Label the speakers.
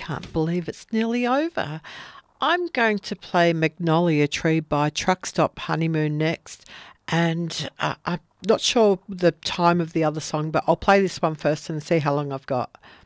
Speaker 1: can't believe it's nearly over. I'm going to play Magnolia Tree by Truck Stop Honeymoon next, and I'm not sure the time of the other song, but I'll play this one first and see how long I've got.